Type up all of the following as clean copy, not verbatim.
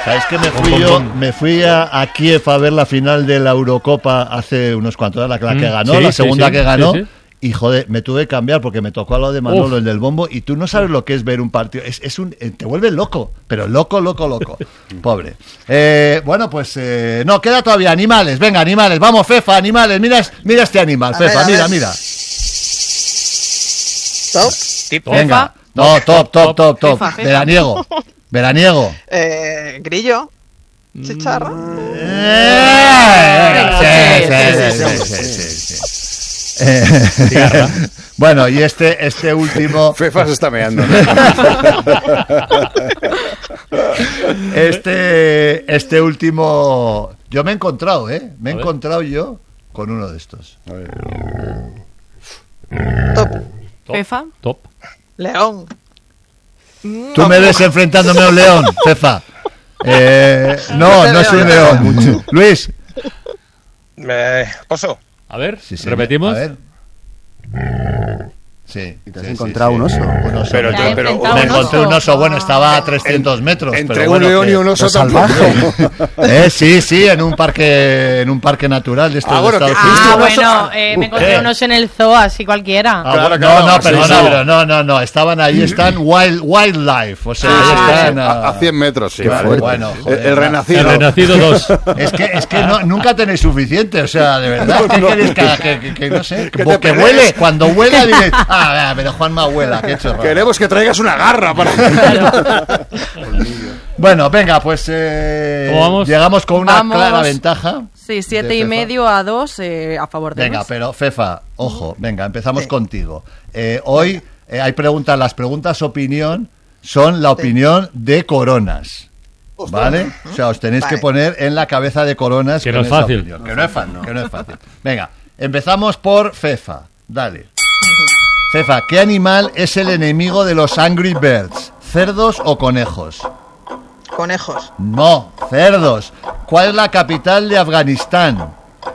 ¿Sabéis que me fui a Kiev a ver la final de la Eurocopa hace unos cuantos años, la que ganó, la segunda que ganó? Sí. Y joder, me tuve que cambiar porque me tocó a lo de Manolo, el del bombo, y tú no sabes lo que es ver un partido. Te vuelve loco, pero loco. Pobre. Bueno, pues no, queda todavía animales. Venga, animales, vamos, Fefa, animales. Mira este animal, Fefa, mira. ¿Top? Venga, no, top. Fefa. Veraniego. Grillo. Chicharra. Sí. Bueno, y este último... Fefa se está meando. Este último... Yo me he encontrado, Me he encontrado yo con uno de estos. Top. Fefa. Top. León. Tú me ves enfrentándome a un león, Fefa. No es un león. Luis. Oso. A ver, sí, repetimos. A ver. Sí. ¿Y te has encontrado un oso? Pero me encontré un oso. Bueno, estaba a 300 metros. Entre un león y un oso salvaje. Sí, en un parque natural de estos de Estados Unidos. Me encontré un oso en el zoo, así cualquiera. Perdona, no. Estaban ahí, están wildlife. O sea, ahí están a 100 metros. Sí, bueno, joder, el renacido. El renacido 2. Es que nunca tenéis suficiente. O sea, de verdad. ¿Qué queréis que no sé? Que huele. Cuando huela, diréis... pero Juanma huela, qué chorrada. Queremos que traigas una garra para... Bueno, venga, pues ¿cómo vamos? Llegamos con una clara ventaja. Sí, 7,5 a 2 a favor de Venga, Luis. pero Fefa, ojo, venga, empezamos contigo. Hoy hay preguntas, las preguntas opinión son la opinión de Coronas. ¿Vale? O sea, os tenéis que poner en la cabeza de Coronas. Que no es fácil. Que no es fácil. Venga, empezamos por Fefa. Dale. Fefa, ¿qué animal es el enemigo de los Angry Birds? ¿Cerdos o conejos? Conejos. No, cerdos. ¿Cuál es la capital de Afganistán?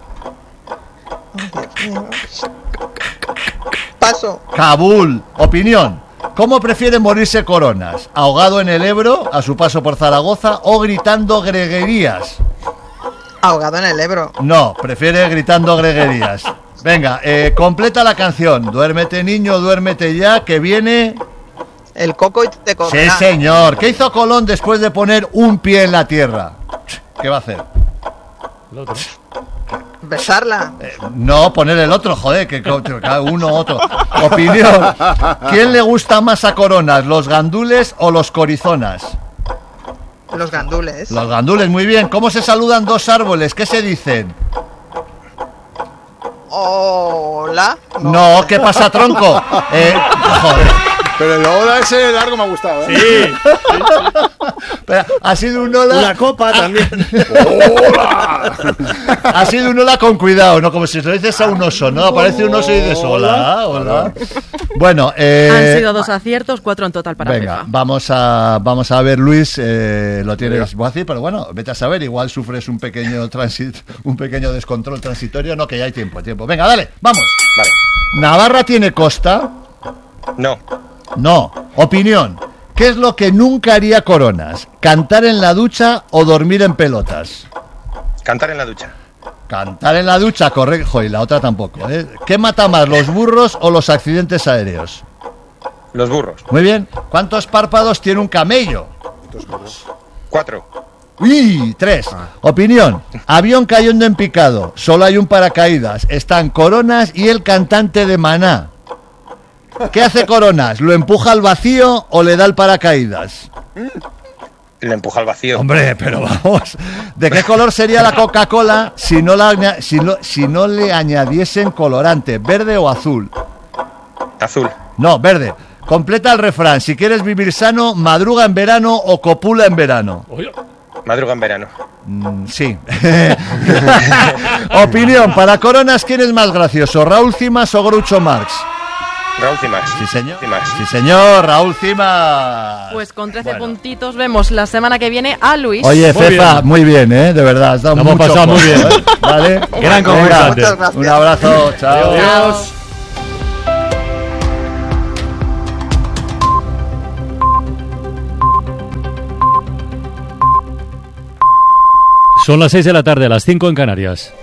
Paso. Kabul. Opinión. ¿Cómo prefiere morirse Coronas? ¿Ahogado en el Ebro, a su paso por Zaragoza, o gritando greguerías? Ahogado en el Ebro. No, prefiere gritando greguerías. Venga, completa la canción. Duérmete, niño, duérmete ya, que viene... El coco y te comerá. Sí, señor. ¿Qué hizo Colón después de poner un pie en la tierra? ¿Qué va a hacer? El otro. Besarla. No, poner el otro, joder, que cada uno otro. Opinión. ¿Quién le gusta más a Coronas, los gandules o los corizonas? Los gandules. Los gandules, muy bien. ¿Cómo se saludan dos árboles? ¿Qué se dicen? Hola. No, ¿qué pasa, tronco? Joder. Pero el hola ese largo me ha gustado, ¿eh? Sí. Pero ha sido un hola... Una copa también. ¡Hola! Ha sido un hola con cuidado, ¿no? Como si te lo dices a un oso, ¿no? Aparece un oso y dices hola. Bueno, han sido 2 aciertos, 4 en total para venga, Fefa. vamos a ver, Luis, lo tienes fácil, pero bueno, vete a saber, igual sufres un pequeño descontrol transitorio, no, que ya hay tiempo. Venga, dale, vamos. Vale. ¿Navarra tiene costa? No. Opinión. ¿Qué es lo que nunca haría Coronas? ¿Cantar en la ducha o dormir en pelotas? Cantar en la ducha. Cantar en la ducha, correcto. Y la otra tampoco, ¿eh? ¿Qué mata más, los burros o los accidentes aéreos? Los burros. Muy bien. ¿Cuántos párpados tiene un camello? 4. ¡Uy! 3. Opinión. Avión cayendo en picado. Solo hay un paracaídas. Están Coronas y el cantante de Maná. ¿Qué hace Coronas? ¿Lo empuja al vacío o le da el paracaídas? Le empuja al vacío. Hombre, pero vamos. ¿De qué color sería la Coca-Cola si no le añadiesen colorante? ¿Verde o azul? Azul. No, verde. Completa el refrán. Si quieres vivir sano, madruga en verano o copula en verano. Madruga en verano. Sí. Opinión. Para Coronas, ¿quién es más gracioso? ¿Raúl Cimas o Groucho Marx? Raúl Cimas. Sí, señor. Sí, señor, Raúl Cimas. Pues con 13 puntitos vemos la semana que viene a Luis. Oye, Fefa, muy bien, de verdad. Has dado hemos mucho pasado muy bien. ¿Vale? Gran concursante. Un abrazo, chao. Adiós. Son las 6 de la tarde, las 5 en Canarias.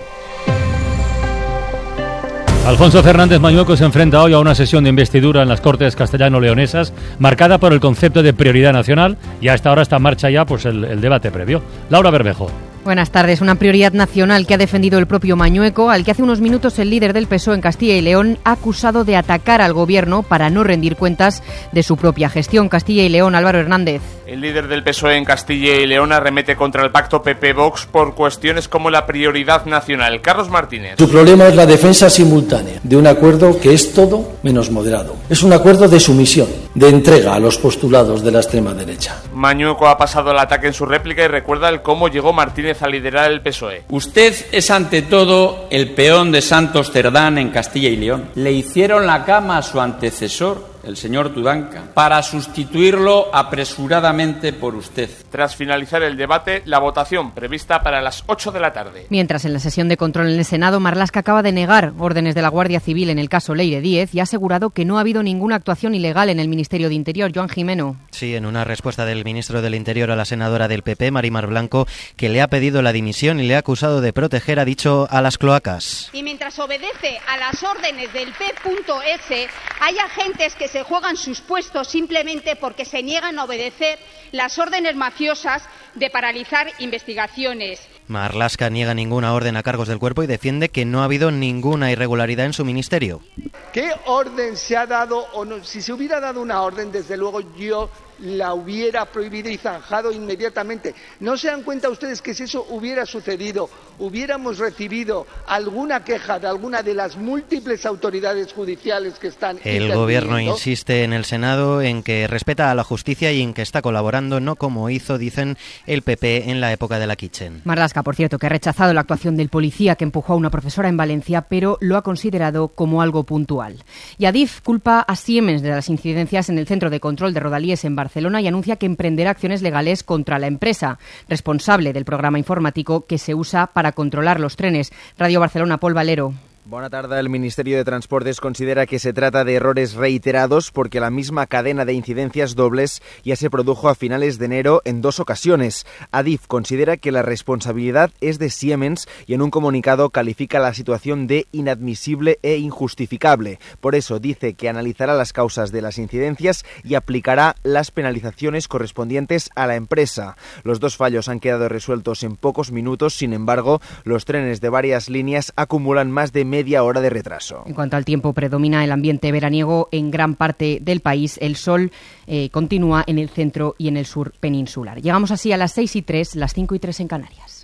Alfonso Fernández Mañueco se enfrenta hoy a una sesión de investidura en las Cortes castellano-leonesas marcada por el concepto de prioridad nacional, y a esta hora está en marcha ya pues el debate previo. Laura Bermejo. Buenas tardes. Una prioridad nacional que ha defendido el propio Mañueco, al que hace unos minutos el líder del PSOE en Castilla y León ha acusado de atacar al gobierno para no rendir cuentas de su propia gestión. Castilla y León, Álvaro Hernández. El líder del PSOE en Castilla y León arremete contra el pacto PP-Vox por cuestiones como la prioridad nacional. Carlos Martínez. Su problema es la defensa simultánea de un acuerdo que es todo menos moderado. Es un acuerdo de sumisión, de entrega a los postulados de la extrema derecha. Mañueco ha pasado al ataque en su réplica y recuerda el cómo llegó Martínez a liderar el PSOE. Usted es ante todo el peón de Santos Cerdán en Castilla y León. Le hicieron la cama a su antecesor, el señor Tudanca, para sustituirlo apresuradamente por usted. Tras finalizar el debate, la votación prevista para las 8 de la tarde. Mientras, en la sesión de control en el Senado, Marlaska acaba de negar órdenes de la Guardia Civil en el caso Leire Díez y ha asegurado que no ha habido ninguna actuación ilegal en el Ministerio de Interior. Joan Jimeno. Sí, en una respuesta del ministro del Interior a la senadora del PP, Marimar Blanco, que le ha pedido la dimisión y le ha acusado de proteger, ha dicho, a las cloacas. Y mientras obedece a las órdenes del P.S, hay agentes que se juegan sus puestos simplemente porque se niegan a obedecer las órdenes mafiosas de paralizar investigaciones. Marlaska niega ninguna orden a cargos del cuerpo y defiende que no ha habido ninguna irregularidad en su ministerio. ¿Qué orden se ha dado o no? Si se hubiera dado una orden, desde luego yo la hubiera prohibido y zanjado inmediatamente. ¿No se dan cuenta ustedes que si eso hubiera sucedido, hubiéramos recibido alguna queja de alguna de las múltiples autoridades judiciales que están El gobierno insiste en el Senado en que respeta a la justicia y en que está colaborando, no como hizo, dicen, el PP en la época de la Kitchen. Marlaska, por cierto, que ha rechazado la actuación del policía que empujó a una profesora en Valencia, pero lo ha considerado como algo puntual. Y Adif culpa a Siemens de las incidencias en el centro de control de Rodalies en Barcelona y anuncia que emprenderá acciones legales contra la empresa, responsable del programa informático que se usa para controlar los trenes. Radio Barcelona, Pol Valero. Bona tarda. El Ministerio de Transportes considera que se trata de errores reiterados porque la misma cadena de incidencias dobles ya se produjo a finales de enero en 2 ocasiones. Adif considera que la responsabilidad es de Siemens y en un comunicado califica la situación de inadmisible e injustificable. Por eso dice que analizará las causas de las incidencias y aplicará las penalizaciones correspondientes a la empresa. Los 2 fallos han quedado resueltos en pocos minutos, sin embargo, los trenes de varias líneas acumulan más de media hora de retraso. En cuanto al tiempo, predomina el ambiente veraniego en gran parte del país. El sol continúa en el centro y en el sur peninsular. Llegamos así a las 6:03, las 5:03 en Canàries.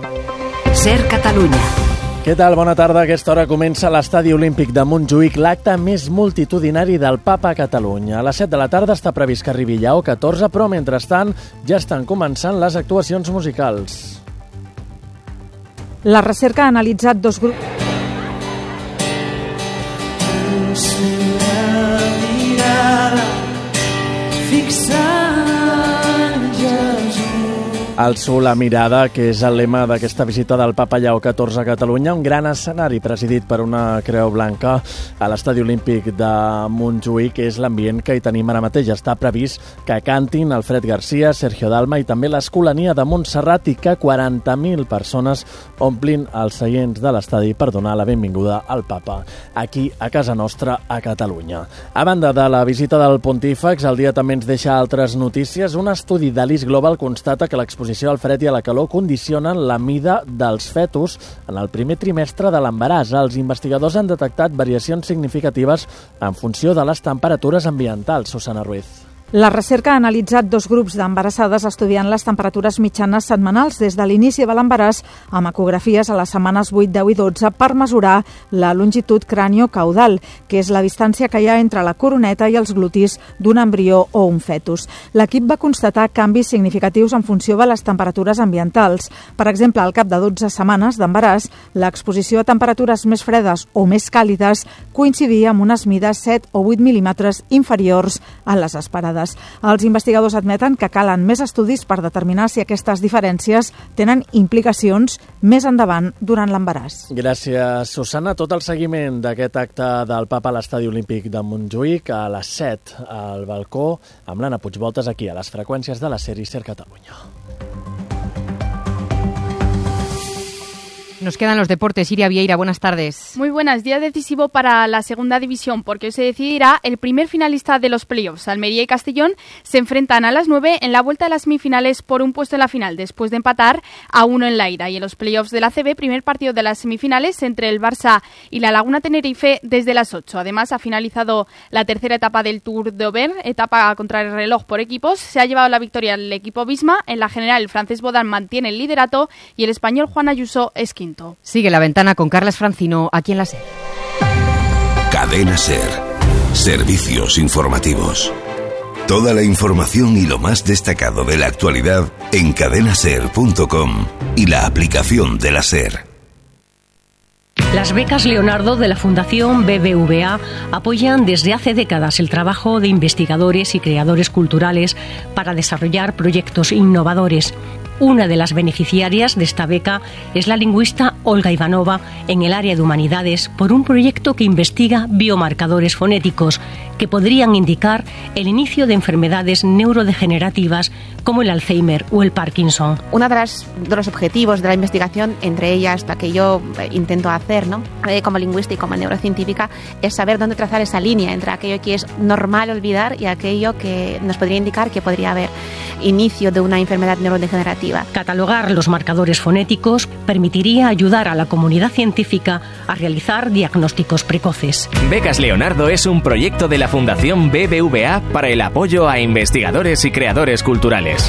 Ser Catalunya. Què tal? Bona tarda. A aquesta hora comença a l'Estadi Olímpic de Montjuïc l'acte més multitudinari del Papa a Catalunya. A les 7 de la tarda està previst que arribi Lleó 14, però mentrestant ja estan començant les actuacions musicals. La recerca ha analitzat 2 grups... Alço la mirada, que és el lema d'aquesta visita del Papa Lleó XIV a Catalunya, un gran escenari presidit per una creu blanca a l'Estadi Olímpic de Montjuïc. És l'ambient que hi tenim ara mateix. Està previst que cantin Alfred Garcia, Sergio Dalma i també l'Escolania de Montserrat i que 40.000 persones omplin els seients de l'estadi per donar la benvinguda al Papa aquí a casa nostra, a Catalunya. A banda de la visita del Pontífex, el dia també ens deixa altres notícies. Un estudi d'Alice Global constata que l'exposició al fred i a la calor condicionen la mida dels fetus en el primer trimestre de l'embaràs. Els investigadors han detectat variacions significatives en funció de les temperatures ambientals. Susana Ruiz. La recerca ha analitzat 2 grups d'embarassades estudiant les temperatures mitjanes setmanals des de l'inici de l'embaràs amb ecografies a les setmanes 8, 10 i 12 per mesurar la longitud crànio-caudal, que és la distància que hi ha entre la coroneta i els glutis d'un embrió o un fetus. L'equip va constatar canvis significatius en funció de les temperatures ambientals. Per exemple, al cap de 12 setmanes d'embaràs, l'exposició a temperatures més fredes o més càlides coincidia amb unes mides 7 o 8 mil·límetres inferiors a les esperades. Els investigadors admeten que calen més estudis per determinar si aquestes diferències tenen implicacions més endavant durant l'embaràs. Gràcies, Susana. Tot el seguiment d'aquest acte del Papa a l'Estadi Olímpic de Montjuïc a les 7 al balcó amb l'Anna Puigvoltes aquí a les freqüències de la sèrie Ser Catalunya. Nos quedan los deportes. Iria Vieira, buenas tardes. Muy buenas. Día decisivo para la segunda división porque hoy se decidirá el primer finalista de los playoffs. Almería y Castellón se enfrentan a las 9 en la vuelta de las semifinales por un puesto en la final, después de empatar a 1 en la ida. Y en los playoffs de la ACB, primer partido de las semifinales entre el Barça y la Laguna Tenerife desde las 8. Además, ha finalizado la tercera etapa del Tour de Auvergne, etapa contra el reloj por equipos. Se ha llevado la victoria el equipo Visma. En la general, el francés Bodin mantiene el liderato y el español Juan Ayuso es quinto. Sigue La Ventana con Carlas Francino aquí en la SER. Cadena SER. Servicios informativos. Toda la información y lo más destacado de la actualidad en cadenaser.com y la aplicación de la SER. Las becas Leonardo de la Fundación BBVA apoyan desde hace décadas el trabajo de investigadores y creadores culturales para desarrollar proyectos innovadores. Una de las beneficiarias de esta beca es la lingüista Olga Ivanova en el área de humanidades por un proyecto que investiga biomarcadores fonéticos que podrían indicar el inicio de enfermedades neurodegenerativas como el Alzheimer o el Parkinson. Uno de los objetivos de la investigación, entre ellas la que yo intento hacer, como lingüista y como neurocientífica, es saber dónde trazar esa línea entre aquello que es normal olvidar y aquello que nos podría indicar que podría haber inicio de una enfermedad neurodegenerativa. Catalogar los marcadores fonéticos permitiría ayudar a la comunidad científica a realizar diagnósticos precoces. Becas Leonardo es un proyecto de la Fundación BBVA para el apoyo a investigadores y creadores culturales.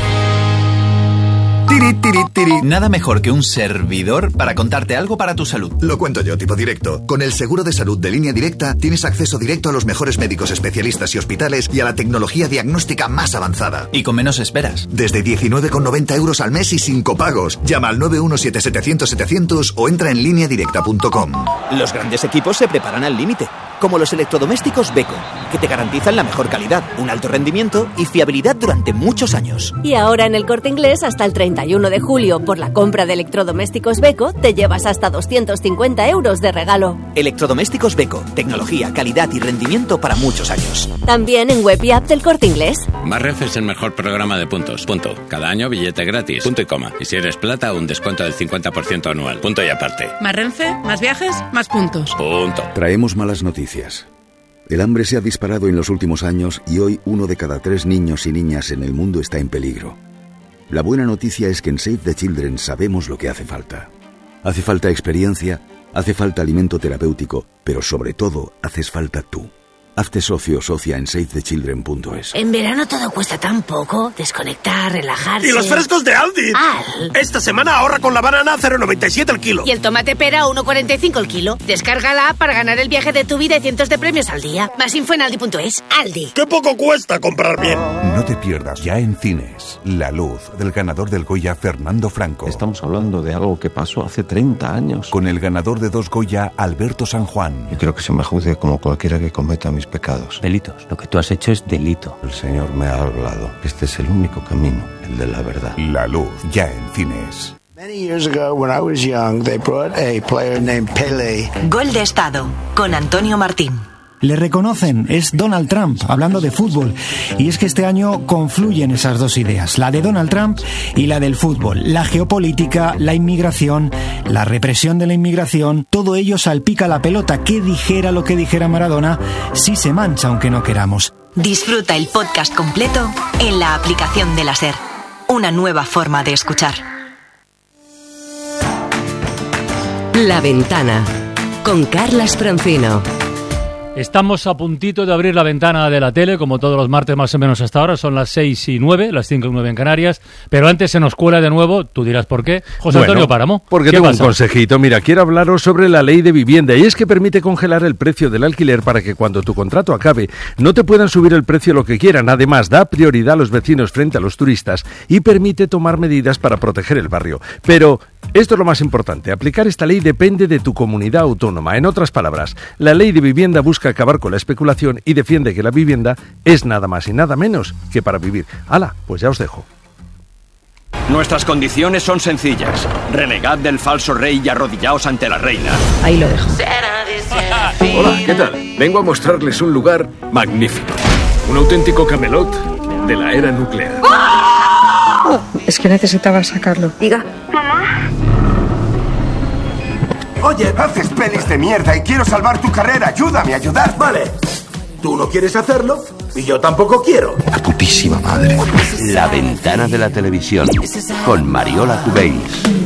Tiri, tiri, tiri. Nada mejor que un servidor para contarte algo para tu salud. Lo cuento yo, tipo directo. Con el seguro de salud de Línea Directa tienes acceso directo a los mejores médicos especialistas y hospitales y a la tecnología diagnóstica más avanzada. Y con menos esperas. Desde 19,90 € al mes y sin copagos. Llama al 917-700-700 o entra en lineadirecta.com. Los grandes equipos se preparan al límite, como los electrodomésticos Beko, que te garantizan la mejor calidad, un alto rendimiento y fiabilidad durante muchos años. Y ahora en el Corte Inglés, hasta el 31 de julio, por la compra de electrodomésticos Beko, te llevas hasta 250 € de regalo. Electrodomésticos Beko, tecnología, calidad y rendimiento para muchos años. También en web y app del Corte Inglés. Más Renfe es el mejor programa de puntos. Punto. Cada año billete gratis. Punto y coma. Y si eres plata, un descuento del 50% anual. Punto y aparte. Más Renfe, más viajes, más puntos. Punto. Traemos malas noticias. El hambre se ha disparado en los últimos años y hoy 1 de cada 3 niños y niñas en el mundo está en peligro. La buena noticia es que en Save the Children sabemos lo que hace falta. Hace falta experiencia, hace falta alimento terapéutico, pero sobre todo haces falta tú. Hazte socio o socia en savethechildren.es. En verano todo cuesta tan poco. Desconectar, relajarse. ¡Y los frescos de Aldi! Esta semana ahorra con la banana 0,97 el kilo. Y el tomate pera 1,45 el kilo. Descarga la app para ganar el viaje de tu vida y cientos de premios al día. Más info en aldi.es. Aldi. ¡Qué poco cuesta comprar bien! No te pierdas ya en cines La Luz, del ganador del Goya Fernando Franco. Estamos hablando de algo que pasó hace 30 años. Con el ganador de 2 Goya, Alberto San Juan. Yo creo que se me juzgue como cualquiera que cometa mis pecados. Delitos. Lo que tú has hecho es delito. El Señor me ha hablado. Este es el único camino, el de la verdad. La Luz, ya en cines. Many years ago, when I was young, they brought a player named Pelé. Gol de Estado, con Antonio Martín. Le reconocen, es Donald Trump, hablando de fútbol. Y es que este año confluyen esas dos ideas, la de Donald Trump y la del fútbol. La geopolítica, la inmigración, la represión de la inmigración, todo ello salpica la pelota. Que dijera lo que dijera Maradona, sí se mancha aunque no queramos. Disfruta el podcast completo en la aplicación de la SER. Una nueva forma de escuchar. La Ventana, con Carlas Francino. Estamos a puntito de abrir la ventana de la tele, como todos los martes más o menos hasta ahora, son las 6:09, las 5:09 en Canarias, pero antes se nos cuela de nuevo, tú dirás por qué, José Antonio Páramo. Porque tengo un consejito, mira, quiero hablaros sobre la ley de vivienda, y es que permite congelar el precio del alquiler para que cuando tu contrato acabe no te puedan subir el precio lo que quieran. Además, da prioridad a los vecinos frente a los turistas y permite tomar medidas para proteger el barrio. Pero esto es lo más importante, aplicar esta ley depende de tu comunidad autónoma. En otras palabras, la ley de vivienda busca acabar con la especulación y defiende que la vivienda es nada más y nada menos que para vivir. ¡Hala! Pues ya os dejo. Nuestras condiciones son sencillas. Renegad del falso rey y arrodillaos ante la reina. Ahí lo dejo. Hola, ¿qué tal? Vengo a mostrarles un lugar magnífico. Un auténtico Camelot de la era nuclear. Es que necesitaba sacarlo. Diga. Mamá. Oye, haces pelis de mierda y quiero salvar tu carrera. Ayúdame a ayudar. Vale. Tú no quieres hacerlo y yo tampoco quiero. La putísima madre. La ventana de la televisión con Mariola Cubells.